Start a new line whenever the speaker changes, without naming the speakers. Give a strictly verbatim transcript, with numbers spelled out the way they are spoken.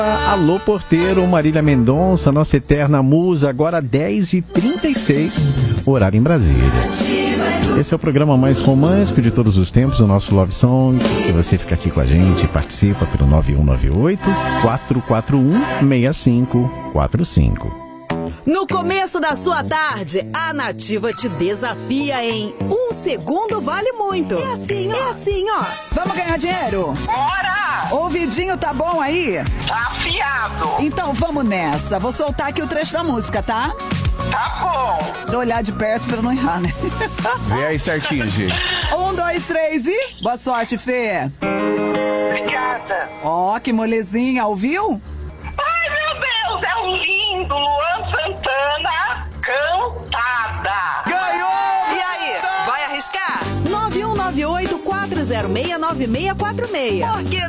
Alô, porteiro, Marília Mendonça, nossa eterna musa, agora dez e trinta e seis, horário em Brasília. Esse é o programa mais romântico de todos os tempos, o nosso Love Song. E você fica aqui com a gente e participa pelo nove um nove oito, quatro quatro um, seis cinco quatro cinco.
No começo da sua tarde, a Nativa te desafia em um segundo vale muito. É assim, ó. É assim, ó.
Vamos ganhar dinheiro?
Bora!
Ouvidinho tá bom aí?
Tá afiado.
Então vamos nessa. Vou soltar aqui o trecho da música, tá?
Tá bom.
Vou olhar de perto pra não errar, né?
Vê aí certinho, gente.
Um, dois, três e... Boa sorte, Fê.
Obrigada.
Ó, que molezinha, ouviu?
Ai, meu Deus, é um lindo Luan Santana cantada.
E aí, vai arriscar? nove um nove oito, quatro zero seis, nove seis quatro seis. Porque